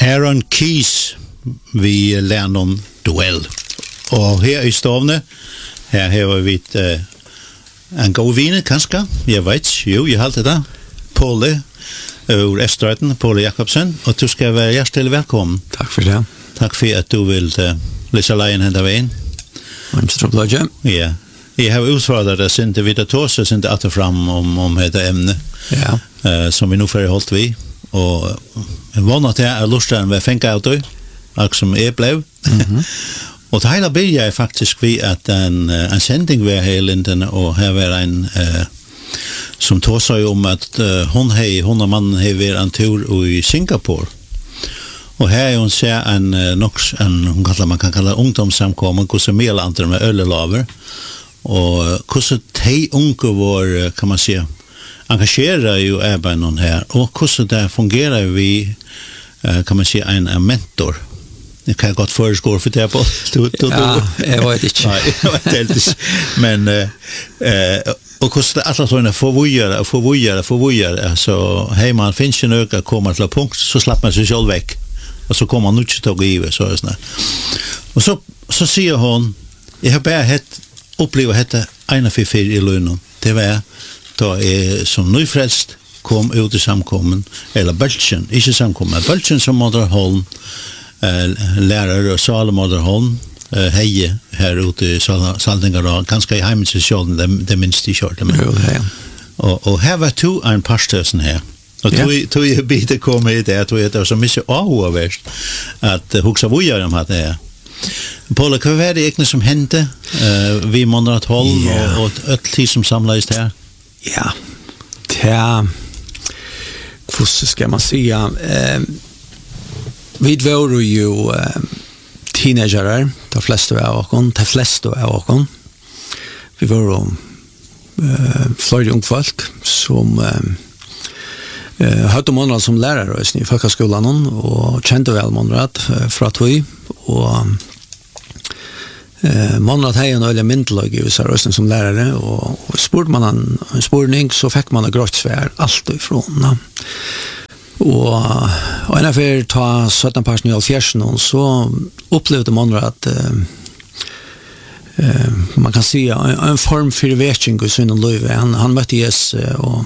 Aaron Keys vi Lennon Duell. Og her i Stovne, her har vi en god vine, kanskje. Jeg vet, jo, jeg halte det. Paule, ur Estrøyden, Paule Jakobsen, og du skal være hjertelig velkommen. Takk for det. Takk for at du vil lese leien henne veien. Ja. Jeg har utfordret det siden vi tar tås, siden det er frem om dette emne, som vi nå får holdt vi. Og jeg vågner til at lusten vil fengt av det, akkurat som jeg ble. Og det hele blir jeg faktisk ved at en sending ved hele linden, og her var en som tog seg om at hun og mannen har vært en tur i Singapore. Og her hun ser man kan kalle ungdomssamkommen, hvordan mye andre med ølelaver, og hvordan de unge var, kan man si, engagerer jo arbeidet her, og hvordan det fungerer vi, kan man si, en mentor. Det kan godt foreslå for det på. Ja, jeg vet ikke. Nei, jeg vet ikke. Men, og hvordan det er sånn forvujere, så hei man finnes ikke noe, kommer til et punkt, så slapper man seg selv vekk. Og så kommer han ikke til å give, så er det sånn. Og så sier hun, jeg har bare opplevd dette 1-4 i lønnen. Det var da jeg som nyfrelst kom ut i samkommen, eller Bøltjen, ikke samkommen, Bøltjen som Moderholm, lærere og Sale Moderholm, Heie her ute i Saltingarå, ganske i heimensesjonen, det minste jeg kjørte med. Og her var to en parstøsen her. Og tog jeg bitte komme i det, tog jeg det var så mye avhåverst at huksa vujar om at det er. Paula, hva var det egentlig som hendte? Vi Moderholm og et tid som samlet her? Ja, det hvordan skal man si, vi var jo teenagerer, de fleste av oss. Vi var jo flere ungfolk som hadde Monrad som lærere i folkeskolen og kjente vel Monrad fra tog, og Monrad hadde en øyelig myndelag i visse røsten som lærere, og spurte man en spurning, så fikk man et grått svær alt ifrån. Og en av for ta 17 i 70-årene, så opplevde Monrad at man kan si en form for vekking i sin liv. Han møtte Jesus og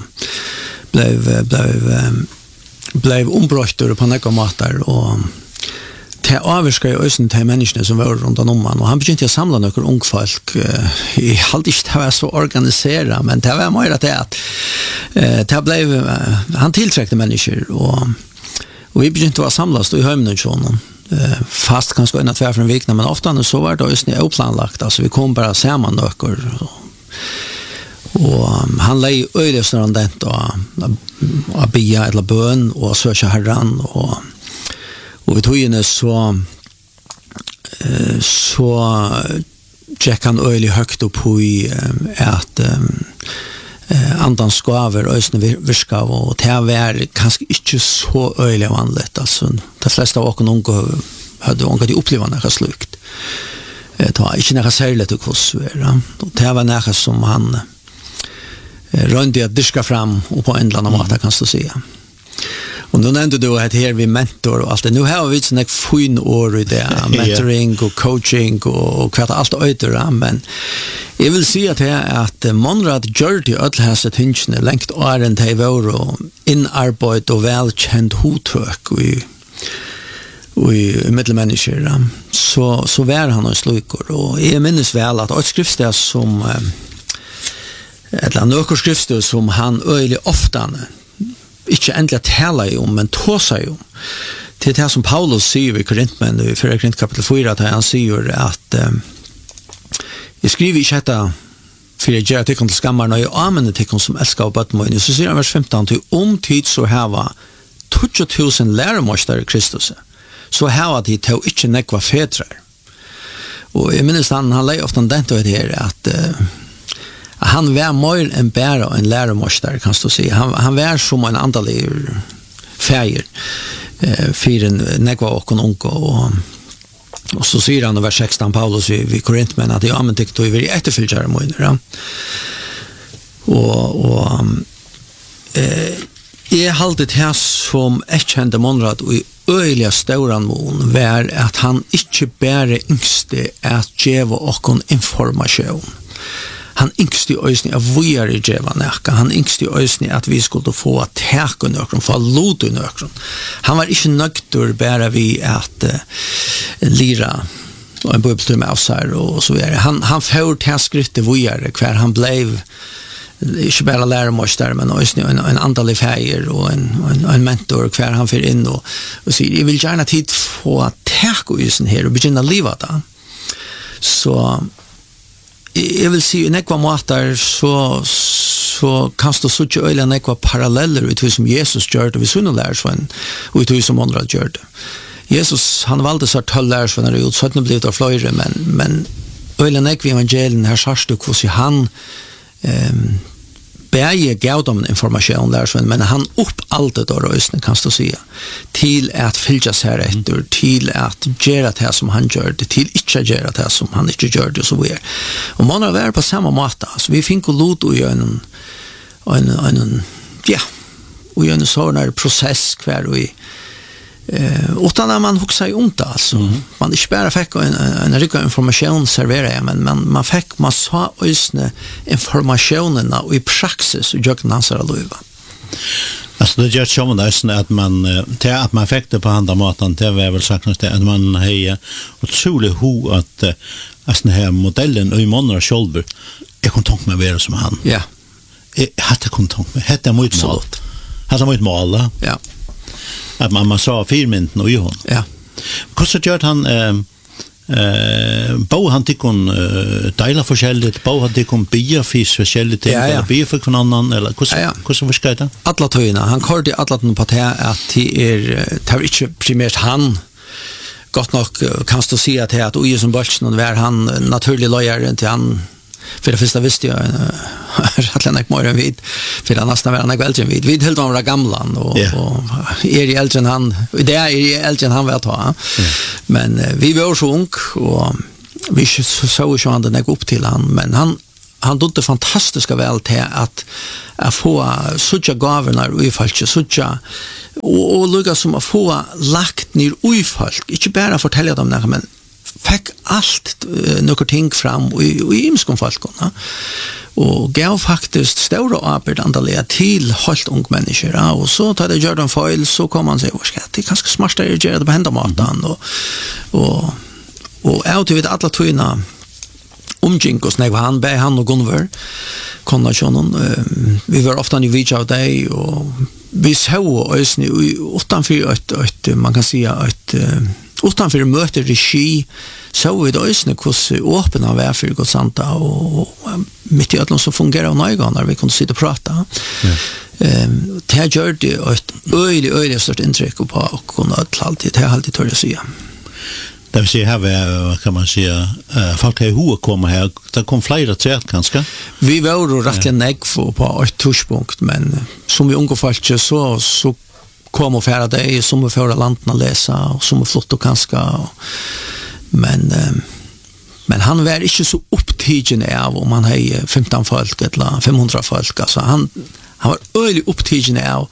blev ombrøkter på noen måter, og det avvirket jo også til menneskene som var rundt om han, og han begynte å samle noen ungfolk. Jeg hadde ikke det var så organiseret, men det var mer at det ble, han tiltrekkte mennesker, og vi begynte å samles i høymene, fast kanskje en tvær for en vikne, men ofte så var det også opplanlagt, altså vi kom bare sammen noen, og han lei øyelig snarere dent og bia eller bøn og søkja herran, og vi tog henne så tjekk han øyelig høgt opp i at andans skaver øysene virkav, og det var kanskje ikke så øyelig vanlig, altså de fleste av åkken unge hadde de opplevd noe slukt. Det var ikke noe særlig til hvordan det var noe som han rønde at diska fram og på en eller annen måte, kan du si. Og nå nevnte du at her vi mentor og alt det. Nå har vi sånne fin år i det, mentoring og coaching og hva det alt øyter, men jeg vil si at Monrad gjør det alle disse tingene lengt åren til vår og innarbeid og velkjent hotøk i middelmennesker. Så var han og sluker, og jeg minnes vel at et skriftsted som eller noen skriftsted som han øyelig ofte ikke endelig taler om, men tår seg om. Til det som Paulus sier i Korintmen, i 4. Korint kapitel 4, at han sier at jeg skriver ikke dette for jeg gjør tikkene til skammer når jeg anvender tikkene som elsker og bøtt meg. Så sier han vers 15, til tid så hava 20.000 læremøster i Kristus, så hava de til ikke nekva fedrer. Og jeg minnes han leier ofte den til her, at han var mer enn bare en læremøster, kan du si. Han var som en andelig feir for en nekva og unge, og så sier han i vers 16, Paulus i Korintmen, at jeg anvendte ikke til å være etterfylltjere møyner. Og Jeg halte det her som jeg kjente Monrad og i øyelig stauran mån var at han ikke bare yngste at djeva okkon informasjon. Han yngste øysni at vi er i djeva nekka. Han yngste øysni at vi skulle få teka nøkron, få lot i nøkron. Han var ikke nøgtur bare vi at lira og en bibeltur med avsar og så videre. Han får til skriftet vi er hver han blev ikke bare lærermøster, men også en andal i feir og en mentor hver han fyrer inn og sier, jeg vil gjerne tid få teka i sin her og begynne livet da. Så jeg vil si, i nekva måter så kan du suttje øyla nekva paralleller ut som Jesus gjør det, vi sunne lærersvann, og ut som andre gjør det. Jesus, han valgte seg 12 lærersvann ut, så hadde han blitt av fløyre, men øyla nekva evangelien her sørste hvordan han bæge gav dem informasjon lærersvann, men han opp alt det der øysene, kan du si, til at fylja seg etter, til at gjøre det som han gjør det, til ikke gjøre det som han ikke gjør det, og så videre. Og man har vært på samme måte, altså vi finner lot og gjør en sånn prosess hver og utan att man huxar om det alltså. Man inte bara fick en riktig information servera, men man fick massa ösne informationerna och i praxis och jag kan säga lova. Alltså det gör så att man fick det på andra maten, det var väl sagt att man har otroligt ho att den här modellen och i månader själv är kontakt med vara som han. Ja. Hade kontakt med. Hade mot mål. Hade mot mål. Ja. Att man sa filmen och ju hon. Ja. Hur så gör han bo han tikon delar forskjelligt, bo han tikon biafis forskjelligt eller bier för någon annan eller hur så ska det? Alla tøyna, han körde alla på det att det tar inte primärt han gott nog kan du se att Oje som Bolchen var han naturlig lojal till han. För det första visste jag att han inte mer vid för det nästan var han äldre vid. Vi helt var gamla och äldre än han. Det är äldre än han vill ta. Men vi var så ung och vi så ju han den upp till han, men han gjorde fantastiska väl till att få sådja gaverna i fallet sådja och lugga som att få lagt ner i fallet. Inte bara fortälja dem när men fick allt några ting fram i imskon folkona och gav faktiskt stora arbetandaliga till helt ung människor och så tar det gör de fel så kommer man säga vad ska det kanske smartare att göra det på händermatan och out vid alla tøyna omginkos när han och Gunvar konnationen vi var ofta i reach out day och vi så ösni utanför ett man kan säga ett utanför möter regi så vi då ösne hur öppen av är för gott santa och mitt i allt så fungerar nöjga när vi kunde sitta och prata. Det gör det ett öjligt stort intryck på och kunna alltid det alltid tör jag säga. Det vill säga här kan man säga folk har hur kommer här det kom flera träd kanske. Vi var då rätt nägg på ett touchpunkt men som vi ungefär så kom och färra det som vi förra landen att läsa och som är flott och kanske men han var inte så upptagen av om han har 15 folk eller 500 folk alltså han var öjligt upptagen av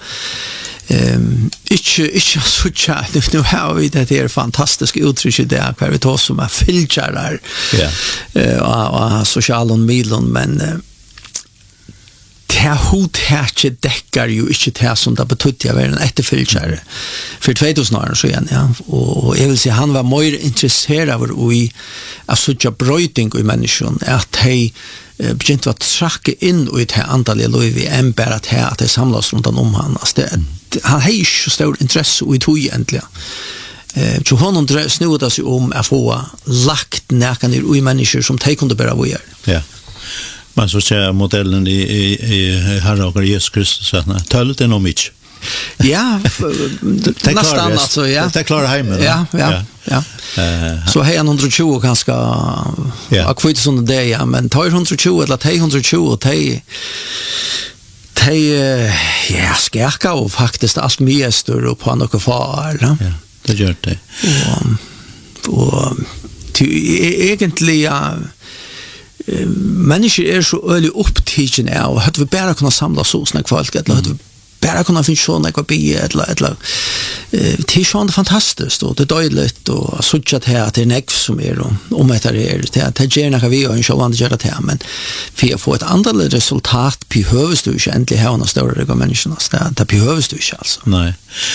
inte så tjat nu har vi det är fantastiskt uttryck där kvar vi tar som är filtrar och sociala medier men det hotet deckar ju inte det som det betyder jag var en efterföljare för 2000 år så igen och jag vill säga han var mer intresserad i att söka bröjting i människan att hej begynte att tracka in i det antalet liv än bara att det samlas runt om han alltså han har ju så stor intresse i tog egentligen så honom snurrade sig om att få lagt näkan i människor som de kunde bara vara ja. Man så ser modellen i Herre Jesus Kristus att talet är nog mycket. Ja, nästan alltså ja. Det klarar hemma. Ja. Så har 120 ganska akvitt sån där ja, men 120 eller 320 ja, skärka och faktiskt allt mer större på något far. Ja, det gör det. Och egentligen människor är så öliga upptagen av att vi bara kunna samla så snäck folk eller att vi bara kunna finna såna kvar bi eller det är så fantastiskt och det är dåligt och så att det är näck som är om det är det gärna vi och en show andra det men för att få ett annat resultat behövs du inte äntligen ha några större dimensioner det behövs du inte alltså. Nej.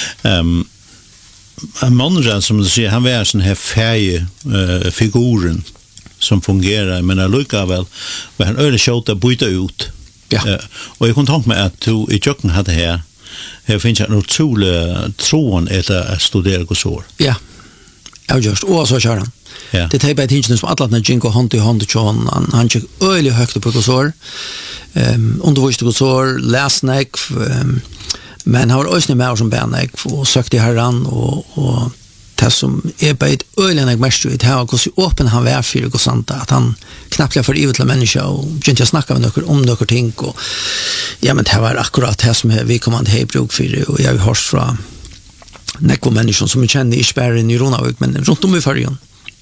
Många som du säger han är sån här färg figuren som fungerar men är lika väl vad han öle skjuta byta ut. Ja. Och jag kan tänka mig att du i jocken hade här finns det något tron att studera gosor. Ja. Jag just och så kör han. Ja. Det är bara tingen som alla när Jinko hand i hand John han gick öle högt på gosor. Undervisade gosor last night men har också mer som bärnek och sökte herran och det som är bara ett öjliga mest ut här och så öppen han var för och sånt att han knappt för evigt människa och inte snacka med några ting och ja men det var akkurat det som vi kommer till bruk för och jag har hört från några människor som känner i spärr i Ronavik men runt om i färjan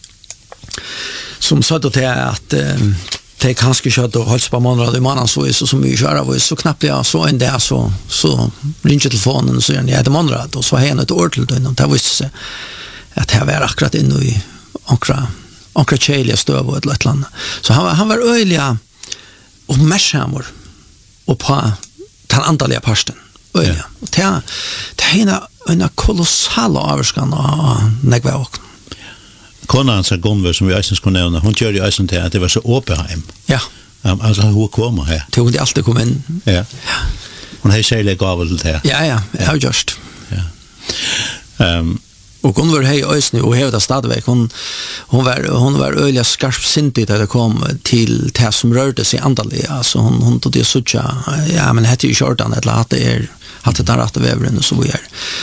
som sa att det kanske kört och hålls på månader i mannen så är så som vi kör av så knappt jag så en där så ringer telefonen och så är det månader och så har han ett år till då det visste sig att det var akkurat inne i ankra Chelia stöv och ett land så han var öliga och mäshamor och på den andliga parten öliga och det är en kolossal avskan och nägvåk. Konan så Gunvor som vi eisen skulle nämna hon gör ju eisen till att det var så Åperheim. Ja. Alltså hur kommer här? Tog det alltid kom in. Ja. Hon har själv gav det där. Ja, jag just. Ja. Och hon var hej ösny och hävda stadväg hon var öliga skarp sintigt att det kom till det som rörde sig andaliga alltså hon tog det sucha ja men hette ju shortan eller att det hade den rätta vävren och så vidare.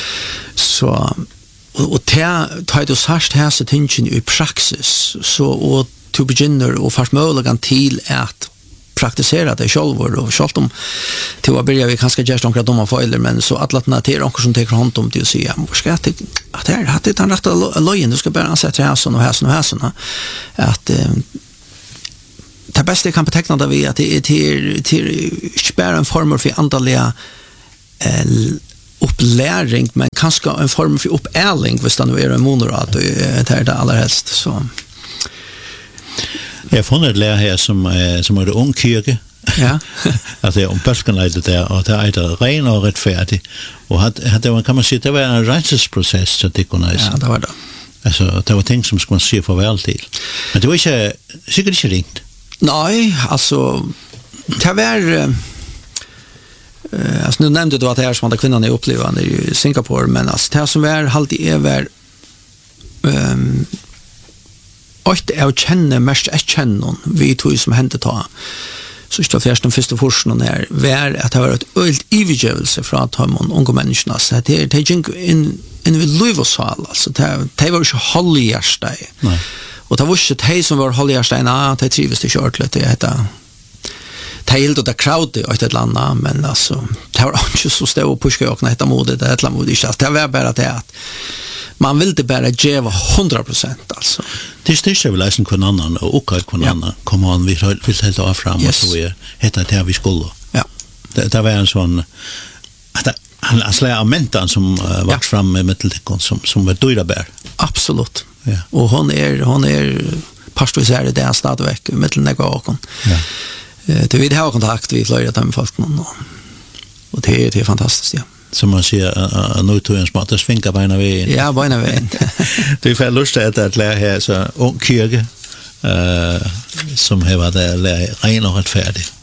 Så och tar du särskilt här så tingen i praxis så och du begynner och fast möjligen till att praktisera det själv och själv om till att börja vi kanske just några dumma fel men så att låta till någon som tar hand om det och säga ska att det hade den rätta löjen du ska bara sätta här så och här så att det bästa kan beteckna det vi att det är till spärra en form för andliga uppläring men kanske en form för uppärling hvis det nu är en monorat och det är det allra helst så jag fann ett lär här som är det ung kyrke ja att det är om påskenlightet där och det är ren och rättfärdig och det var kan man säga det var en rensningsprocess så det kunde ja det var det alltså det var ting som skulle man se farväl till men det var inte säkert inte ringt nej alltså det var alltså nu nämnde du att det är som att kvinnan är upplevande i Singapore men alltså det som är alltid är och jag känner mest jag känner vi tog som hände ta så står först den första forskningen är var att det var ett ölt ivigelse från att ha någon unga människorna så det är tänk in vid Lövåsal alltså det var ju hålligärsta och det var inte det som var hålligärsta det trivs det kört lite heter teilt och det crowd och ett landa men alltså det var inte så stå och pushka och nätta modet det ett mod inte det var bara det att man vill inte bara ge 100% alltså det är väl läsen kon annan och kon annan kommer han vill helt av fram och så är heter det vi skulle ja det var en sån att han asla mentan som vart fram med medeltekon som var dyrbar absolut ja och hon är pastorisär det stadväck medelnegakon ja det vi har kontakt vi flera dem folk och det är fantastiskt ja som man ser nu tog en smart svinka på ena vägen ja på ena vägen det är för lustigt att lära här så ung kyrka som har varit där ren och rättfärdig